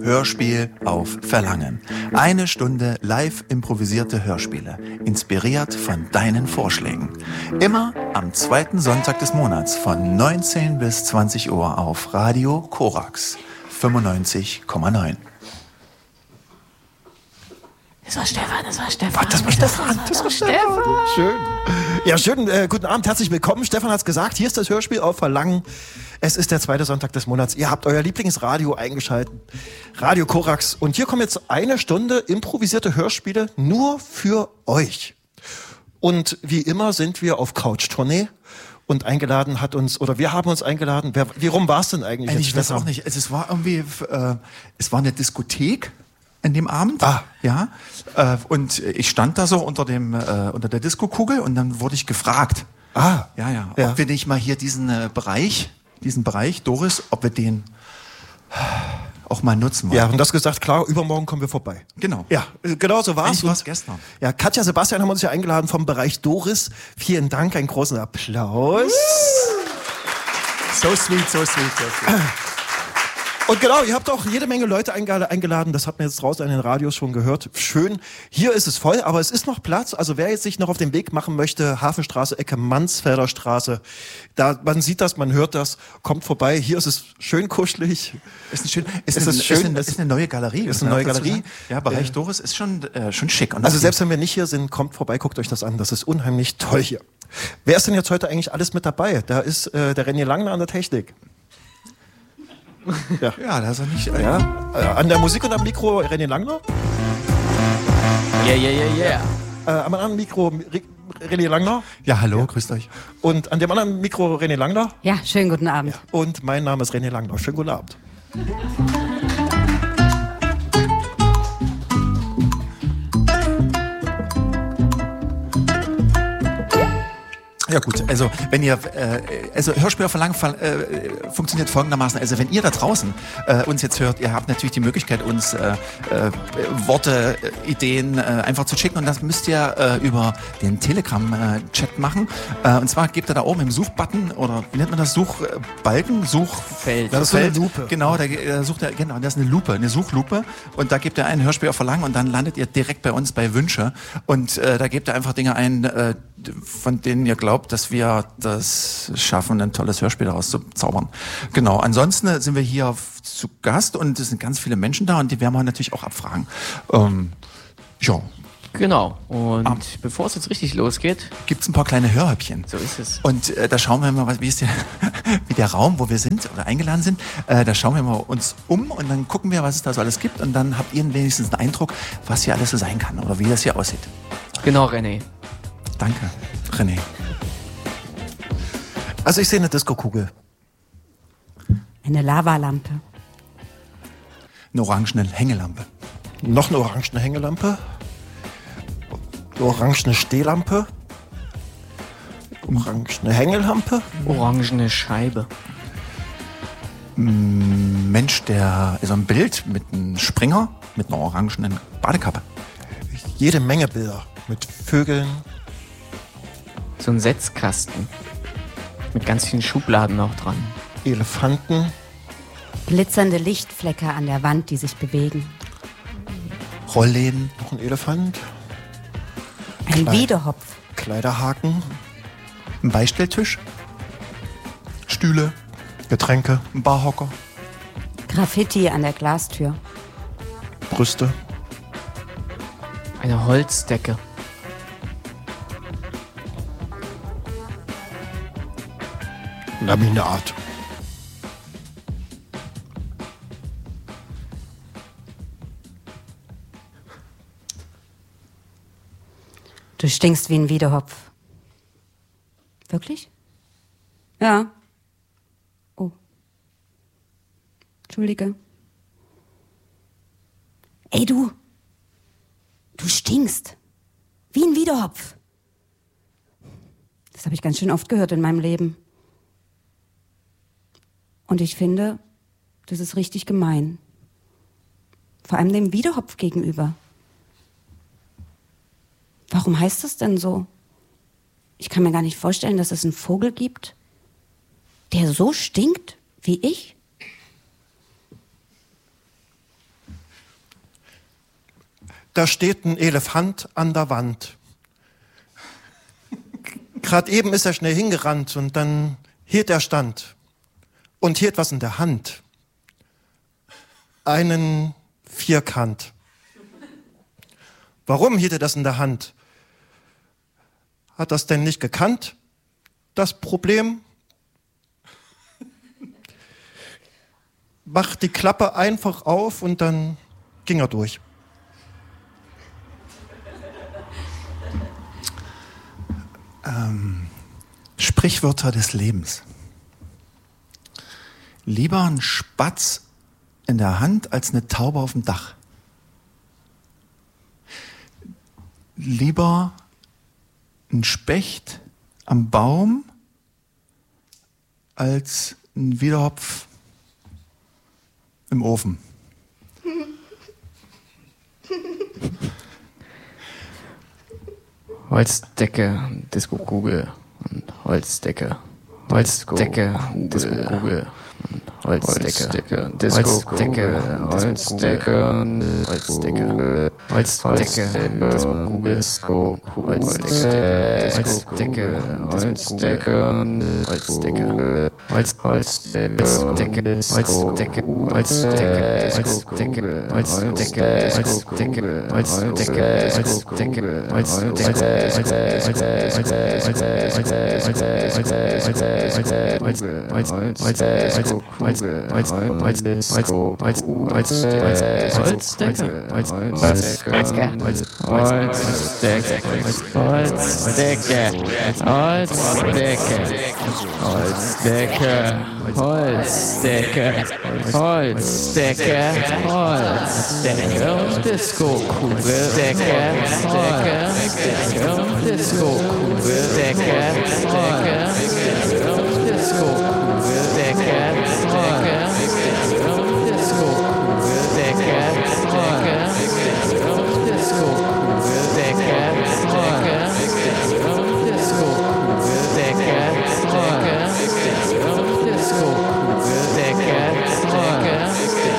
Hörspiel auf Verlangen. 1 Stunde live improvisierte Hörspiele, inspiriert von deinen Vorschlägen. Immer am 2. Sonntag des Monats von 19 bis 20 Uhr auf Radio Korax 95,9. Das war Stefan. Das war Stefan. Schön. Ja, schön. Guten Abend, herzlich willkommen. Stefan hat's gesagt, hier ist das Hörspiel auf Verlangen. Es ist der 2. Sonntag des Monats. Ihr habt euer Lieblingsradio eingeschaltet. Radio Korax. Und hier kommen jetzt 1 Stunde improvisierte Hörspiele nur für euch. Und wie immer sind wir auf Couch-Tournee. Und eingeladen hat uns, oder wir haben uns eingeladen. Wie rum war es denn eigentlich? Ich weiß auch nicht. Es war irgendwie, es war eine Diskothek in dem Abend. Ja. Und ich stand da so unter der Diskokugel und dann wurde ich gefragt. Ja. Ob wir nicht mal hier diesen Bereich, Doris, ob wir den auch mal nutzen wollen. Ja, und das gesagt, klar, übermorgen kommen wir vorbei. Genau. Ja, genau so war's. Du warst gestern. Ja, Katja, Sebastian haben uns ja eingeladen vom Bereich Doris. Vielen Dank, einen großen Applaus. So sweet. Und genau, ihr habt auch jede Menge Leute eingeladen, das hat man jetzt draußen in den Radios schon gehört. Schön, hier ist es voll, aber es ist noch Platz. Also wer jetzt sich noch auf den Weg machen möchte, Hafenstraße, Ecke Mansfelder Straße, da, man sieht das, man hört das, kommt vorbei. Hier ist es schön kuschelig. Ist eine neue Galerie. Ist eine neue Galerie. Ja, Bereich Doris ist schon schick. Und also selbst wenn wir nicht hier sind, kommt vorbei, guckt euch das an. Das ist unheimlich toll hier. Wer ist denn jetzt heute eigentlich alles mit dabei? Da ist der René Langner an der Technik. Ja, da ist er nicht. An der Musik und am Mikro René Langner. Yeah. Am anderen Mikro René Langner. Ja, hallo, grüßt euch. Und an dem anderen Mikro René Langner. Ja, schönen guten Abend. Ja. Und mein Name ist René Langner. Schönen guten Abend. Ja gut, also wenn ihr, Hörspiel auf Verlangen funktioniert folgendermaßen, also wenn ihr da draußen uns jetzt hört, ihr habt natürlich die Möglichkeit, uns Worte, Ideen einfach zu schicken und das müsst ihr über den Telegram-Chat machen. Und zwar gebt ihr da oben im Suchbutton oder wie nennt man das, Suchbalken, Suchfeld. Das ist eine Lupe. Genau, da sucht ihr, genau, das ist eine Lupe, eine Suchlupe und da gebt ihr ein Hörspiel auf Verlangen und dann landet ihr direkt bei uns bei Wünsche und da gebt ihr einfach Dinge ein, von denen ihr glaubt, dass wir das schaffen, ein tolles Hörspiel daraus zu zaubern. Genau, ansonsten sind wir hier zu Gast und es sind ganz viele Menschen da und die werden wir natürlich auch abfragen. Ja. Genau, und bevor es jetzt richtig losgeht, gibt's ein paar kleine Hörhäppchen. So ist es. Und da schauen wir mal, wie der Raum, wo wir sind oder eingeladen sind, da schauen wir mal uns um und dann gucken wir, was es da so alles gibt und dann habt ihr wenigstens einen Eindruck, was hier alles so sein kann oder wie das hier aussieht. Genau, René. Danke, René. Also ich sehe eine Diskokugel. Eine Lavalampe. Eine orangene Hängelampe. Noch eine orangene Hängelampe. Eine orangene Stehlampe. Orangene Hängelampe. Orangene Scheibe. Mensch, also ein Bild mit einem Springer mit einer orangenen Badekappe. Jede Menge Bilder mit Vögeln. So ein Setzkasten. Mit ganz vielen Schubladen noch dran. Elefanten. Glitzernde Lichtflecke an der Wand, die sich bewegen. Rollläden. Noch ein Elefant. Ein Wiedehopf. Kleiderhaken. Ein Beistelltisch. Stühle. Getränke. Ein Barhocker. Graffiti an der Glastür. Brüste. Eine Holzdecke. Laminat. Du stinkst wie ein Wiedehopf. Wirklich? Ja. Oh. Entschuldige. Ey, du. Du stinkst. Wie ein Wiedehopf. Das habe ich ganz schön oft gehört in meinem Leben. Und ich finde, das ist richtig gemein. Vor allem dem Wiedehopf gegenüber. Warum heißt das denn so? Ich kann mir gar nicht vorstellen, dass es einen Vogel gibt, der so stinkt wie ich. da steht ein Elefant an der Wand. Gerade eben ist er schnell hingerannt und dann hielt er stand und hielt was in der Hand. Einen Vierkant. Warum hielt er das in der Hand? Hat das denn nicht gekannt, das Problem? Macht die Klappe einfach auf und dann ging er durch. Sprichwörter des Lebens. Lieber ein Spatz in der Hand als eine Taube auf dem Dach. Lieber ein Specht am Baum als ein Wiedehopf im Ofen. Holzdecke, Disco-Kugel und Holzdecke. Holzdecke, Disco-Kugel. Holzdecke, Disco-Kugel, Holzdecke, Holzdecke, Holzdecke, Disco-Kugel, Holzdecke, Holzdecke, Holzdecke, Holzdecke, Holzdecke, Disco-Kugel, Disco-Kugel, Disco-Kugel, Disco-Kugel.